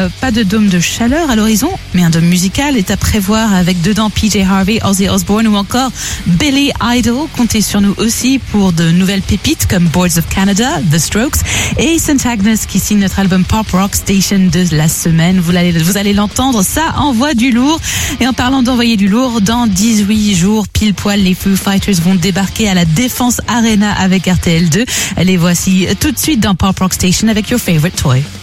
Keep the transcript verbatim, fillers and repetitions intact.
euh, pas de dôme de chaleur à l'horizon, mais un dôme musical est à prévoir avec dedans P J Harvey, Ozzy Osbourne ou encore Billy Idol. Comptez sur nous aussi pour de nouvelles pépites comme Boards of Canada, The Strokes et Saint Agnes qui signe notre album Pop Rock Station de la semaine. Vous allez, vous allez l'entendre, ça envoie du lourd. Et en parlant d'envoyer du lourd, dans dix-huit jours pile poil, les Foo Fighters vont débarquer à la Défense Arena avec R T L deux. Les voici tout de suite dans Pop Rock Station avec Your Favorite Toy.